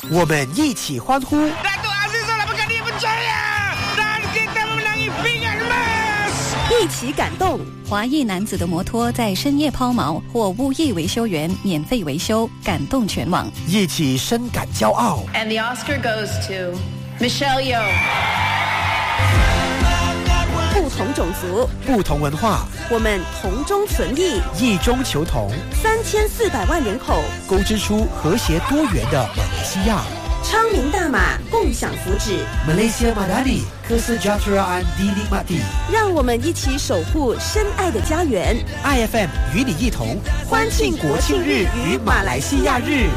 我们一起欢呼。 一起感动。 华裔男子的摩托在深夜抛锚，或无意维修员免费维修，感动全网。 一起深感骄傲。 And the Oscar goes to Michelle Yeoh。 不同种族， 不同文化， 我们同中存异， 异中求同。 3400万人口， 勾织出和谐多元的马来西亚。 昌明大马，共享福祉。 Malaysia Madani Kesejahteraan Dinikmati。 让我们一起守护深爱的家园。 IFM 与你一同欢庆国庆日与马来西亚日。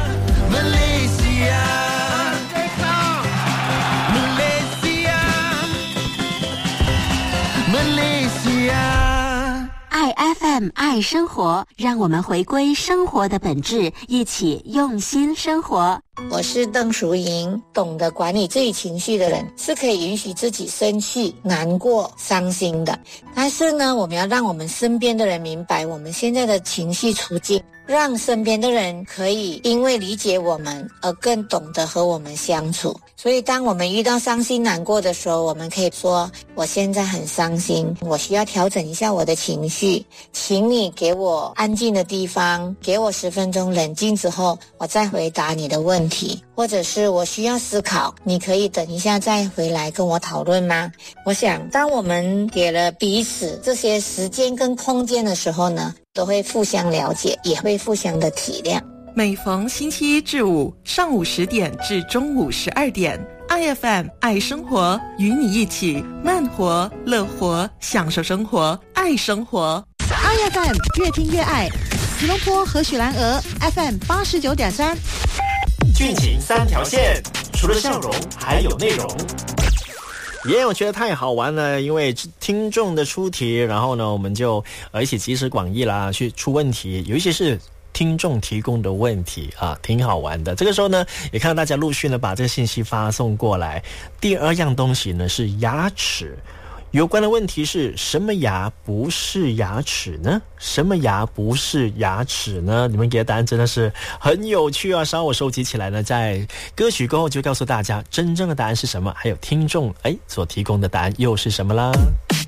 爱 FM 爱生活，让我们回归生活的本质，一起用心生活。 我是邓淑莹，懂得管理自己情绪的人是可以允许自己生气、难过、伤心的。但是呢，我们要让我们身边的人明白我们现在的情绪处境，让身边的人可以因为理解我们而更懂得和我们相处。所以当我们遇到伤心难过的时候，我们可以说，我现在很伤心，我需要调整一下我的情绪，请你给我安静的地方，给我10分钟冷静之后，我再回答你的问题。或者是我需要思考，你可以等一下再回来跟我讨论吗？我想当我们给了彼此这些时间跟空间的时候呢，都会互相了解，也会互相的体谅。 每逢星期1至5上午10点至中午12点 IFM 爱生活，与你一起慢活乐活，享受生活，爱生活。 IFM 越听越爱，吉隆坡和许兰俄 FM 89.3。 俊情3条线，除了笑容还有内容。我觉得太好玩了，因为听众的出题，然后呢我们就一起集思广益啦，去出问题，有一些是听众提供的问题啊，挺好玩的。这个时候呢，也看到大家陆续呢把这个信息发送过来。第2样东西呢是牙齿。有关的问题是，什么牙不是牙齿呢？什么牙不是牙齿呢？你们给的答案真的是很有趣啊！稍后收集起来呢，在歌曲过后就告诉大家真正的答案是什么，还有听众所提供的答案又是什么啦。